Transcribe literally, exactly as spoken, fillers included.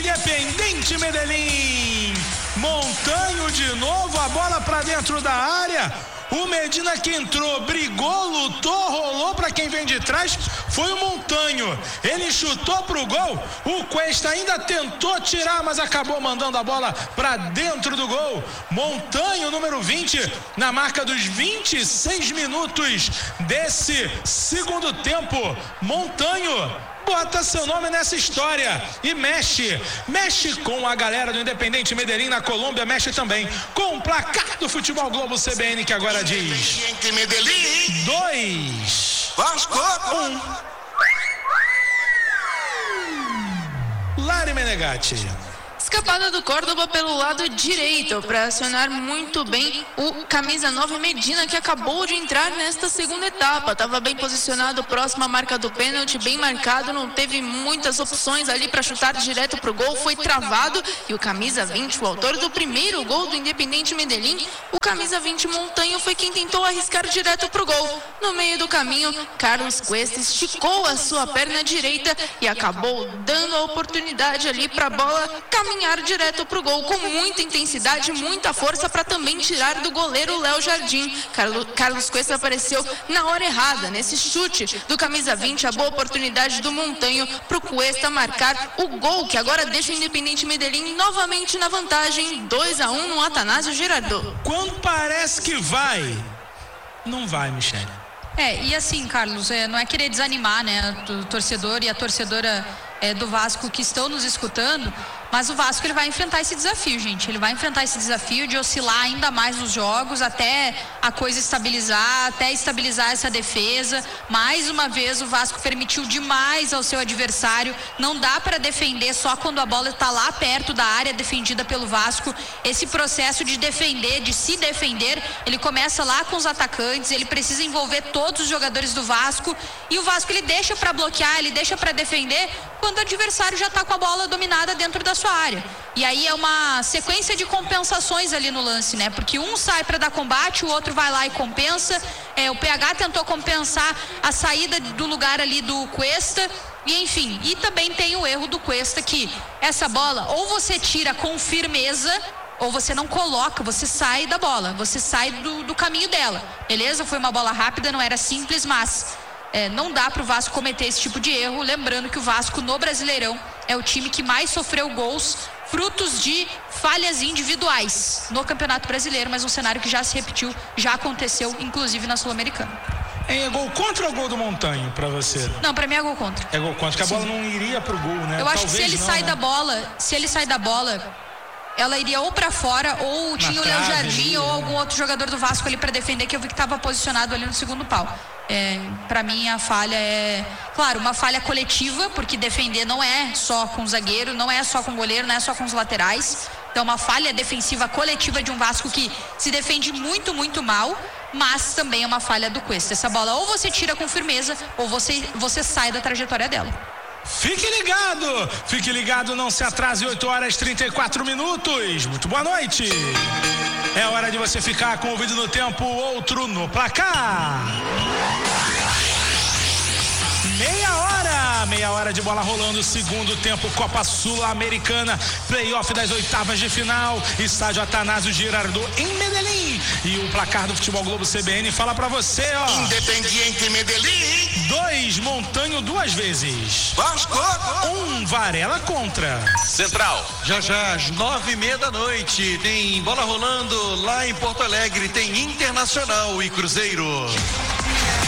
Independente Medellín. Montanho de novo, a bola para dentro da área. O Medina que entrou, brigou, lutou, rolou para quem vem de trás. Foi o Montanho. Ele chutou pro gol. O Cuesta ainda tentou tirar, mas acabou mandando a bola para dentro do gol. Montanho, número vinte, na marca dos vinte e seis minutos desse segundo tempo. Montanho bota seu nome nessa história e mexe, mexe com a galera do Independente Medellín na Colômbia, mexe também com o placar do Futebol Globo C B N, que agora diz dois, Vasco, um. Lari Menegatti. Escapada do Córdoba pelo lado direito para acionar muito bem o camisa nove Medina, que acabou de entrar nesta segunda etapa. Estava bem posicionado, próximo à marca do pênalti, bem marcado, não teve muitas opções ali para chutar direto para o gol, foi travado. E o camisa vinte, o autor do primeiro gol do Independente Medellín, o camisa vinte Montanho, foi quem tentou arriscar direto para o gol. No meio do caminho, Carlos Cuesta esticou a sua perna direita e acabou dando a oportunidade ali para a bola caminhar direto pro gol com muita intensidade, muita força para também tirar do goleiro Léo Jardim. Carlos, Carlos Cuesta apareceu na hora errada, nesse chute do camisa vinte, a boa oportunidade do Montanho pro Cuesta marcar o gol, que agora deixa o Independente Medellín novamente na vantagem, dois a um no Atanásio Girardot. Quando parece que vai, não vai, Michele. É, e assim, Carlos, é, não é querer desanimar, né, o torcedor e a torcedora é, do Vasco que estão nos escutando, mas o Vasco ele vai enfrentar esse desafio, gente. Ele vai enfrentar esse desafio de oscilar ainda mais nos jogos, até a coisa estabilizar, até estabilizar essa defesa. Mais uma vez o Vasco permitiu demais ao seu adversário. Não dá para defender só quando a bola está lá perto da área defendida pelo Vasco. Esse processo de defender, de se defender, ele começa lá com os atacantes. Ele precisa envolver todos os jogadores do Vasco. E o Vasco ele deixa para bloquear, ele deixa para defender quando o adversário já está com a bola dominada dentro da sua área. E aí é uma sequência de compensações ali no lance, né? Porque um sai para dar combate, o outro vai lá e compensa. É, o P H tentou compensar a saída do lugar ali do Cuesta. E enfim, e também tem o erro do Cuesta, que essa bola ou você tira com firmeza, ou você não coloca, você sai da bola, você sai do, do caminho dela. Beleza? Foi uma bola rápida, não era simples, mas é, não dá para o Vasco cometer esse tipo de erro. Lembrando que o Vasco no Brasileirão é o time que mais sofreu gols frutos de falhas individuais no Campeonato Brasileiro, mas um cenário que já se repetiu, já aconteceu, inclusive na Sul-Americana. É gol contra ou gol do Montanho pra você? Não, pra mim é gol contra. É gol contra, porque a bola não iria pro gol, né? Eu acho Talvez que se ele não, sai né? da bola, se ele sai da bola, ela iria ou pra fora, ou tinha o Léo Jardim, ou algum outro jogador do Vasco ali pra defender, que eu vi que tava posicionado ali no segundo pau. É, para mim a falha é, claro, uma falha coletiva, porque defender não é só com o zagueiro, não é só com o goleiro, não é só com os laterais. Então uma falha defensiva coletiva de um Vasco que se defende muito, muito mal, mas também é uma falha do Cuesta. Essa bola ou você tira com firmeza, ou você, você sai da trajetória dela. Fique ligado, fique ligado, não se atrase, oito horas e trinta e quatro minutos. Muito boa noite. É hora de você ficar com o vídeo no tempo, outro no placar. Meia hora, meia hora de bola rolando, segundo tempo, Copa Sul-Americana, playoff das oitavas de final, estádio Atanásio Girardot em Medellín. E o placar do Futebol Globo C B N fala pra você, ó. Independiente Medellín. Dois, Montanho duas vezes. Vasco. Um, Varela contra. Central. Já já, às nove e meia da noite, tem bola rolando lá em Porto Alegre, tem Internacional e Cruzeiro.